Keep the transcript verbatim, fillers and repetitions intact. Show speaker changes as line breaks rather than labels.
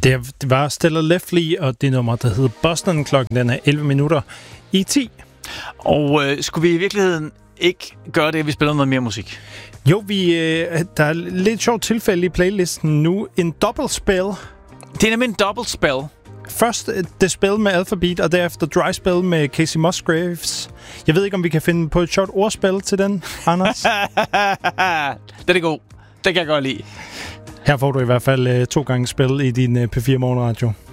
Det, det var Stellar Lefley, og det nummer, der hedder Boston. Klokken den er elleve minutter i ti.
Og øh, skulle vi i virkeligheden ikke gøre det, at vi spiller noget mere musik?
Jo, vi, øh, der er lidt sjovt tilfælde i playlisten nu. En dobbeltspil.
Det er nemlig en dobbeltspil.
Først uh, The Spell med Alphabet, og derefter Dry Spell med Casey Musgraves. Jeg ved ikke, om vi kan finde på et sjovt ordspil til den, Anders.
Den er god. Det kan jeg godt lide.
Her får du i hvert fald uh, to gange spil i din uh, P fire morgenradio.